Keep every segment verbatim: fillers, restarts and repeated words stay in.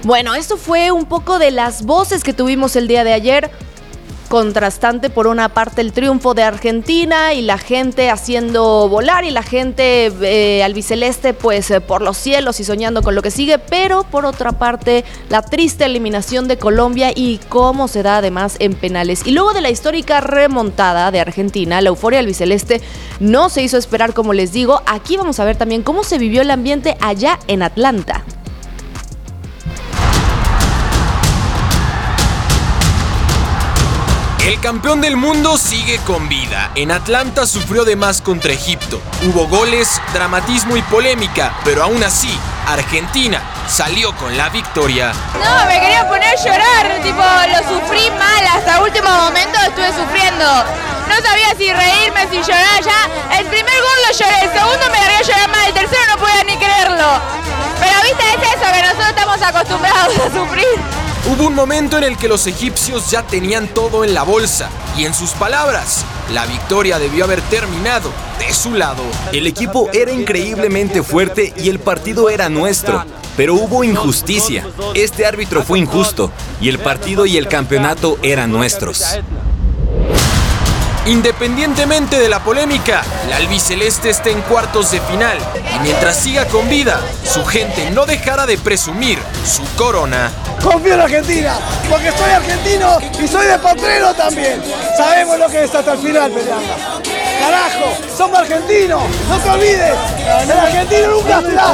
Bueno, esto fue un poco de las voces que tuvimos el día de ayer. Contrastante, por una parte el triunfo de Argentina y la gente haciendo volar y la gente eh, albiceleste pues eh, por los cielos y soñando con lo que sigue, pero por otra parte la triste eliminación de Colombia y cómo se da además en penales. Y luego de la histórica remontada de Argentina, la euforia albiceleste no se hizo esperar, como les digo. Aquí vamos a ver también cómo se vivió el ambiente allá en Atlanta. El campeón del mundo sigue con vida. En Atlanta sufrió de más contra Egipto. Hubo goles, dramatismo y polémica, pero aún así, Argentina salió con la victoria. No, me quería poner a llorar, tipo, lo sufrí mal, hasta último momento estuve sufriendo. No sabía si reírme, si llorar ya. El primer gol lo lloré, el segundo me largué a llorar más, el tercero no podía ni creerlo. Pero viste, es eso, que nosotros estamos acostumbrados a sufrir. Hubo un momento en el que los egipcios ya tenían todo en la bolsa y, en sus palabras, la victoria debió haber terminado de su lado. El equipo era increíblemente fuerte y el partido era nuestro, pero hubo injusticia. Este árbitro fue injusto y el partido y el campeonato eran nuestros. Independientemente de la polémica, la albiceleste está en cuartos de final y mientras siga con vida, su gente no dejará de presumir su corona. Confío en Argentina, porque soy argentino y soy de Potrero también. Sabemos lo que es hasta el final peleando. Carajo, somos argentinos, no te olvides, el argentino nunca será.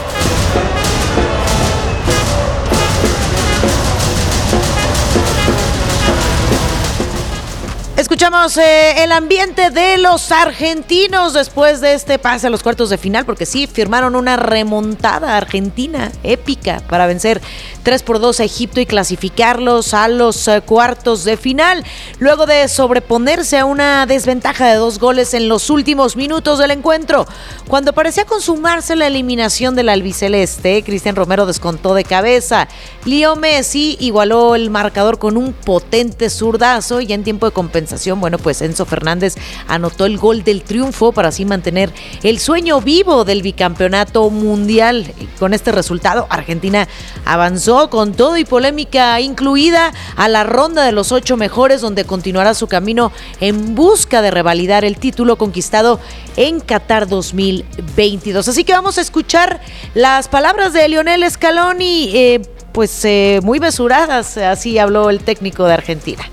Escuchamos eh, el ambiente de los argentinos después de este pase a los cuartos de final, porque sí, firmaron una remontada argentina épica para vencer tres por dos a Egipto y clasificarlos a los eh, cuartos de final, luego de sobreponerse a una desventaja de dos goles en los últimos minutos del encuentro. Cuando parecía consumarse la eliminación del albiceleste, Cristian Romero descontó de cabeza. Leo Messi igualó el marcador con un potente zurdazo y en tiempo de compensación, bueno, pues Enzo Fernández anotó el gol del triunfo para así mantener el sueño vivo del bicampeonato mundial. Con este resultado, Argentina avanzó con todo y polémica incluida a la ronda de los ocho mejores, donde continuará su camino en busca de revalidar el título conquistado en Qatar dos mil veintidós. Así que vamos a escuchar las palabras de Lionel Scaloni, eh, pues eh, muy mesuradas, así habló el técnico de Argentina.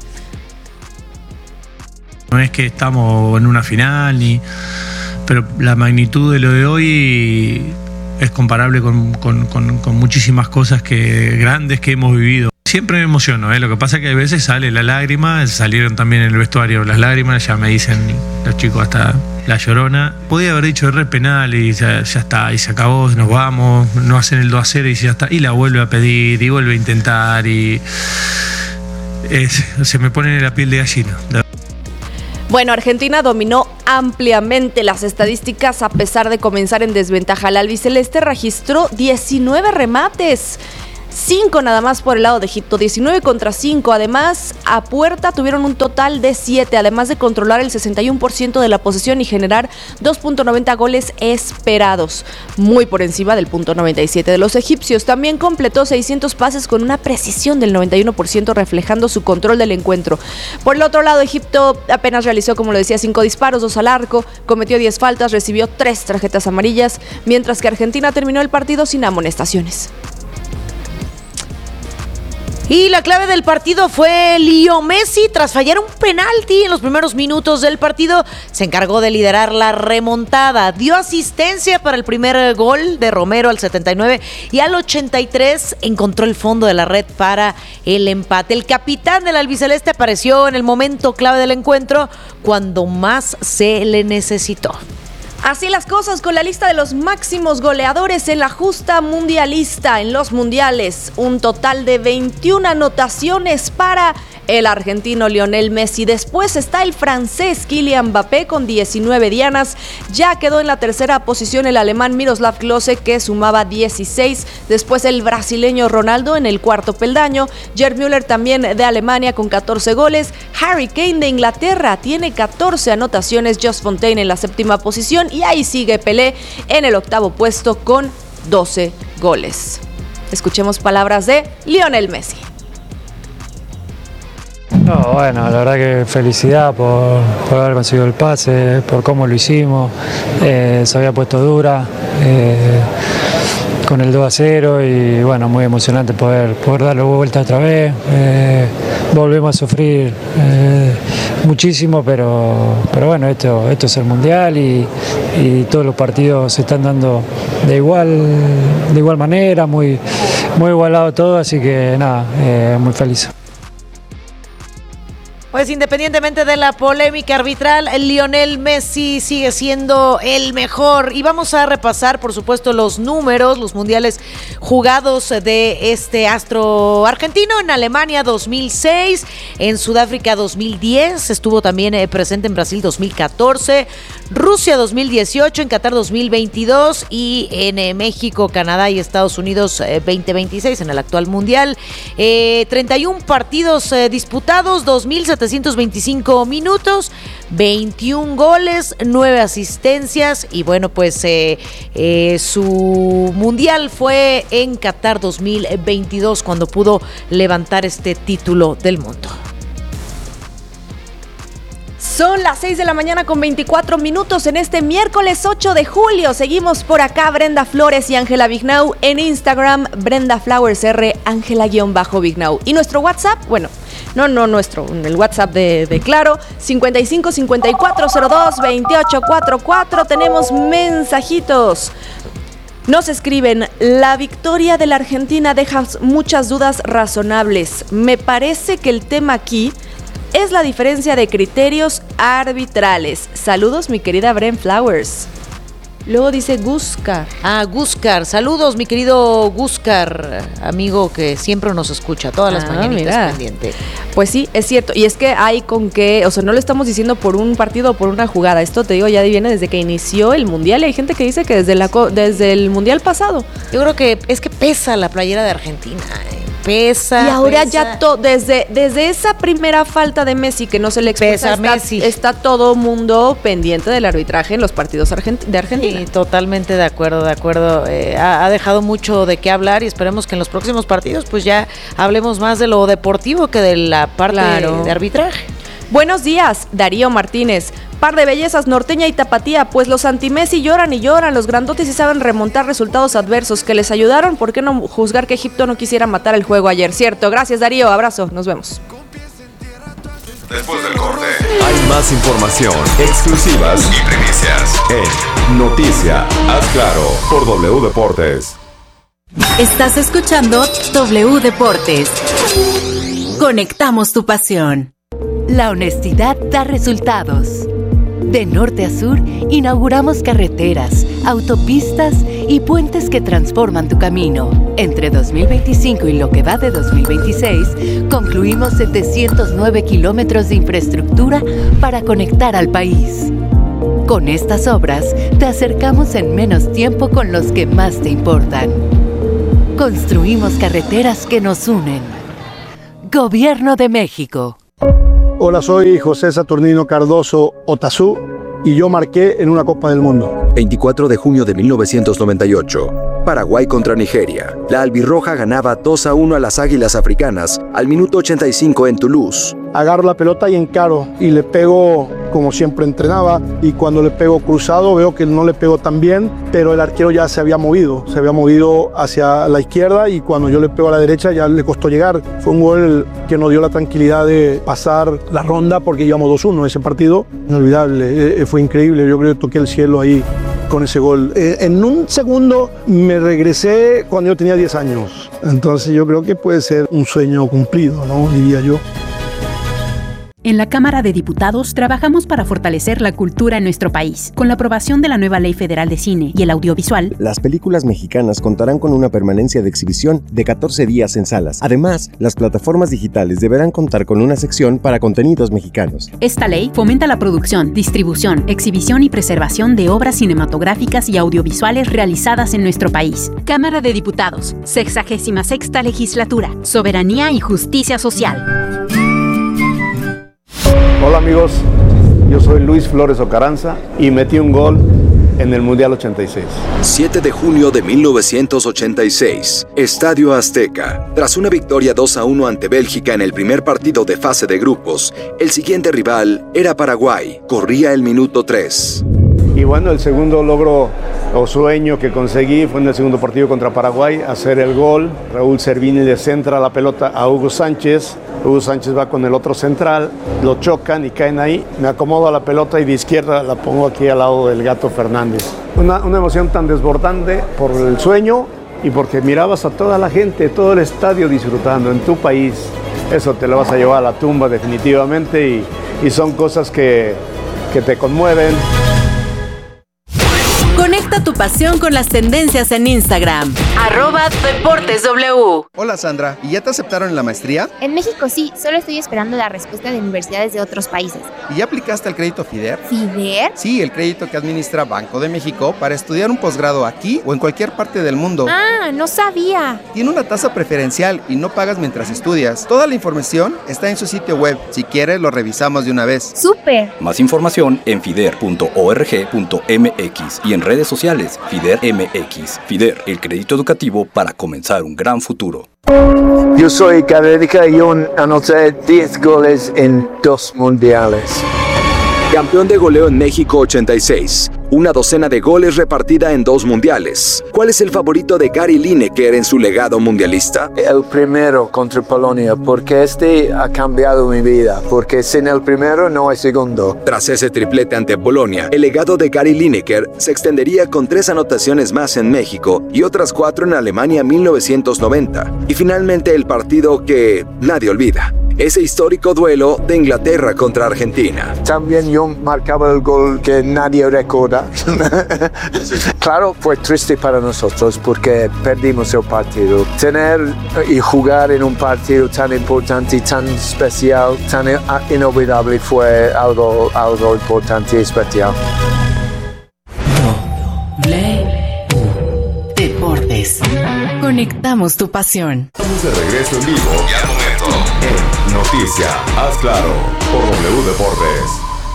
No es que estamos en una final, ni, pero la magnitud de lo de hoy es comparable con, con, con, con muchísimas cosas que, grandes que hemos vivido. Siempre me emociono, ¿eh? Lo que pasa es que a veces sale la lágrima, salieron también en el vestuario las lágrimas, ya me dicen los chicos hasta la llorona. Podía haber dicho re penal y ya, ya está, y se acabó, nos vamos, no hacen el dos a cero y ya está, y la vuelve a pedir y vuelve a intentar y es, se me pone en la piel de gallina. Bueno, Argentina dominó ampliamente las estadísticas a pesar de comenzar en desventaja. El albiceleste registró diecinueve remates, cinco nada más por el lado de Egipto, diecinueve contra cinco. Además, a puerta tuvieron un total de siete, además de controlar el sesenta y uno por ciento de la posesión y generar dos punto noventa goles esperados, muy por encima del punto noventa y siete de los egipcios. También completó seiscientos pases con una precisión del noventa y uno por ciento, reflejando su control del encuentro. Por el otro lado, Egipto apenas realizó, como lo decía, cinco disparos, dos al arco, cometió diez faltas, recibió tres tarjetas amarillas, mientras que Argentina terminó el partido sin amonestaciones. Y la clave del partido fue Leo Messi. Tras fallar un penalti en los primeros minutos del partido, se encargó de liderar la remontada. Dio asistencia para el primer gol de Romero al setenta y nueve y al ochenta y tres encontró el fondo de la red para el empate. El capitán del albiceleste apareció en el momento clave del encuentro, cuando más se le necesitó. Así las cosas con la lista de los máximos goleadores en la justa mundialista en los mundiales. Un total de veintiuna anotaciones para el argentino Lionel Messi. Después está el francés Kylian Mbappé con diecinueve dianas. Ya quedó en la tercera posición el alemán Miroslav Klose, que sumaba dieciséis. Después el brasileño Ronaldo en el cuarto peldaño. Gerd Müller también de Alemania con catorce goles. Harry Kane de Inglaterra tiene catorce anotaciones. Just Fontaine en la séptima posición. Y ahí sigue Pelé en el octavo puesto con doce goles. Escuchemos palabras de Lionel Messi. No, bueno, la verdad que felicidad por, por haber conseguido el pase, por cómo lo hicimos, eh, se había puesto dura eh, con el dos a cero y bueno, muy emocionante poder, poder darle vuelta otra vez, eh, volvemos a sufrir eh, muchísimo, pero, pero bueno, esto, esto es el Mundial y, y todos los partidos se están dando de igual, de igual manera, muy, muy igualado todo, así que nada, eh, muy feliz. Pues independientemente de la polémica arbitral, Lionel Messi sigue siendo el mejor. Y vamos a repasar, por supuesto, los números, los mundiales jugados de este astro argentino. En Alemania dos mil seis, en Sudáfrica dos mil diez, estuvo también eh, presente en Brasil dos mil catorce, Rusia dos mil dieciocho, en Qatar dos mil veintidós y en eh, México, Canadá y Estados Unidos eh, veinte veintiséis en el actual mundial. Eh, treinta y uno partidos eh, disputados, dos mil setecientos veinticinco minutos, veintiún goles, nueve asistencias y bueno, pues eh, eh, su mundial fue en Qatar dos mil veintidós cuando pudo levantar este título del mundo. Son las seis de la mañana con veinticuatro minutos en este miércoles ocho de julio. Seguimos por acá Brenda Flores y Ángela Vignau en Instagram, Brenda Flowers R, Ángela-Vignau. Y nuestro WhatsApp, bueno, no, no nuestro, el WhatsApp de, de Claro, cincuenta y cinco cincuenta y cuatro cero dos veintiocho cuarenta y cuatro. Tenemos mensajitos. Nos escriben, la victoria de la Argentina deja muchas dudas razonables. Me parece que el tema aquí es la diferencia de criterios arbitrales. Saludos, mi querida Bren Flowers. Luego dice Guscar. Ah, Guscar. Saludos, mi querido Guscar, amigo que siempre nos escucha todas las ah, mañanitas mira. pendiente. Pues sí, es cierto. Y es que hay con qué, o sea, no lo estamos diciendo por un partido o por una jugada. Esto te digo, ya viene desde que inició el Mundial. Y hay gente que dice que desde, la, desde el Mundial pasado. Yo creo que es que pesa la playera de Argentina, eh. Pesa, y ahora pesa. ya to, desde, desde esa primera falta de Messi que no se le expulsa, está, Messi. está todo mundo pendiente del arbitraje en los partidos argent- de Argentina. Sí, totalmente de acuerdo, de acuerdo. Eh, ha, ha dejado mucho de qué hablar y esperemos que en los próximos partidos pues ya hablemos más de lo deportivo que de la parte Claro. de arbitraje. Buenos días, Darío Martínez. Par de bellezas, norteña y tapatía, pues los anti-Messi lloran y lloran, los grandotes sí saben remontar resultados adversos que les ayudaron. ¿Por qué no juzgar que Egipto no quisiera matar el juego ayer? Cierto, gracias Darío, abrazo, nos vemos. Después del corte, hay más información, exclusivas y primicias en Noticia, haz claro, por W Deportes. Estás escuchando W Deportes. Conectamos tu pasión. La honestidad da resultados. De norte a sur, inauguramos carreteras, autopistas y puentes que transforman tu camino. Entre dos mil veinticinco y lo que va de dos mil veintiséis, concluimos setecientos nueve kilómetros de infraestructura para conectar al país. Con estas obras, te acercamos en menos tiempo con los que más te importan. Construimos carreteras que nos unen. Gobierno de México. Hola, soy José Saturnino Cardoso Otazú y yo marqué en una Copa del Mundo. veinticuatro de junio de mil novecientos noventa y ocho, Paraguay contra Nigeria. La albirroja ganaba dos a uno a las Águilas Africanas al minuto ochenta y cinco en Toulouse. Agarro la pelota y encaro y le pego como siempre entrenaba, y cuando le pego cruzado veo que no le pego tan bien, pero el arquero ya se había movido, se había movido hacia la izquierda y cuando yo le pego a la derecha ya le costó llegar. Fue un gol que nos dio la tranquilidad de pasar la ronda porque íbamos dos uno. Ese partido inolvidable, eh, fue increíble, yo creo que toqué el cielo ahí con ese gol. Eh, en un segundo me regresé cuando yo tenía diez años, entonces yo creo que puede ser un sueño cumplido, ¿no? Diría yo. En la Cámara de Diputados trabajamos para fortalecer la cultura en nuestro país. Con la aprobación de la nueva Ley Federal de Cine y el Audiovisual, las películas mexicanas contarán con una permanencia de exhibición de catorce días en salas. Además, las plataformas digitales deberán contar con una sección para contenidos mexicanos. Esta ley fomenta la producción, distribución, exhibición y preservación de obras cinematográficas y audiovisuales realizadas en nuestro país. Cámara de Diputados, sexagésima sexta Legislatura, Soberanía y Justicia Social. Hola amigos, yo soy Luis Flores Ocaranza y metí un gol en el Mundial ochenta y seis. siete de junio de mil novecientos ochenta y seis, Estadio Azteca. Tras una victoria dos a uno ante Bélgica en el primer partido de fase de grupos, el siguiente rival era Paraguay. Corría el minuto tres. Y bueno, el segundo logro o sueño que conseguí fue en el segundo partido contra Paraguay, hacer el gol. Raúl Servini le centra la pelota a Hugo Sánchez. Hugo Sánchez va con el otro central, lo chocan y caen ahí. Me acomodo a la pelota y de izquierda la pongo aquí al lado del Gato Fernández. Una, una emoción tan desbordante por el sueño y porque mirabas a toda la gente, todo el estadio disfrutando en tu país. Eso te lo vas a llevar a la tumba definitivamente y, y son cosas que, que te conmueven. Conecta tu pasión con las tendencias en Instagram. Arroba Deportes W. Hola Sandra, ¿y ya te aceptaron en la maestría? En México sí, solo estoy esperando la respuesta de universidades de otros países. ¿Y ya aplicaste al crédito FIDER? ¿FIDER? Sí, el crédito que administra Banco de México para estudiar un posgrado aquí o en cualquier parte del mundo. Ah, no sabía. Tiene una tasa preferencial y no pagas mientras estudias. Toda la información está en su sitio web. Si quieres, lo revisamos de una vez. ¡Súper! Más información en fider punto org punto m x y en redes sociales FIDER M X. FIDER, el crédito educativo para comenzar un gran futuro. Yo soy Careca y yo anoté diez goles en dos mundiales. Campeón de goleo en México ochenta y seis. Una docena de goles repartida en dos mundiales. ¿Cuál es el favorito de Gary Lineker en su legado mundialista? El primero contra Polonia, porque este ha cambiado mi vida, porque sin el primero no hay segundo. Tras ese triplete ante Polonia, el legado de Gary Lineker se extendería con tres anotaciones más en México y otras cuatro en Alemania mil novecientos noventa. Y finalmente el partido que nadie olvida. Ese histórico duelo de Inglaterra contra Argentina. También yo marcaba el gol que nadie recuerda. Claro, fue triste para nosotros porque perdimos el partido. Tener y jugar en un partido tan importante, tan especial, tan inolvidable fue algo, algo importante y especial. Deportes. Conectamos tu pasión. Estamos de regreso en vivo y al momento en Noticia, haz claro, por W Deportes.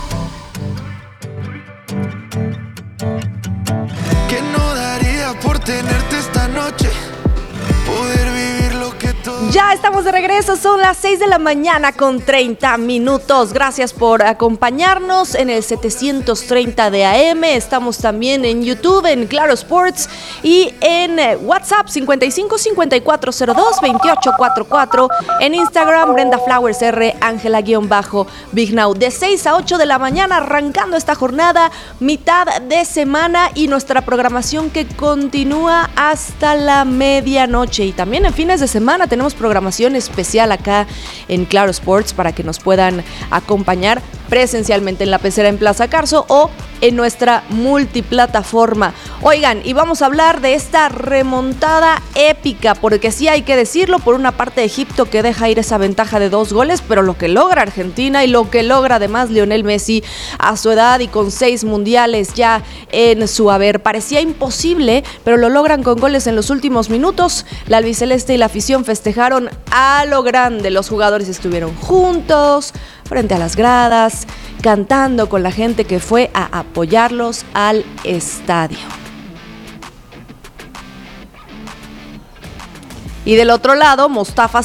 Que no daría por tenerte esta noche, poder vivir lo que todo. Ya estamos de regreso, son las seis de la mañana con treinta minutos. Gracias por acompañarnos en el setecientos treinta de A M. Estamos también en YouTube, en Claro Sports y en WhatsApp cincuenta y cinco cincuenta y cuatro cero dos veintiocho cuarenta y cuatro. En Instagram, Brenda Flowers R, Ángela guión bajo Big Now. De seis a ocho de la mañana, arrancando esta jornada, mitad de semana y nuestra programación que continúa hasta la medianoche. Y también en fines de semana tenemos programación especial acá en Claro Sports para que nos puedan acompañar presencialmente en la pecera en Plaza Carso o en nuestra multiplataforma. Oigan, y vamos a hablar de esta remontada épica, porque sí hay que decirlo, por una parte Egipto que deja ir esa ventaja de dos goles, pero lo que logra Argentina y lo que logra además Lionel Messi a su edad y con seis mundiales ya en su haber. Parecía imposible, pero lo logran con goles en los últimos minutos. La albiceleste y la afición festejaron a lo grande. Los jugadores estuvieron juntos, frente a las gradas, cantando con la gente que fue a apoyarlos al estadio. Y del otro lado, Mostafa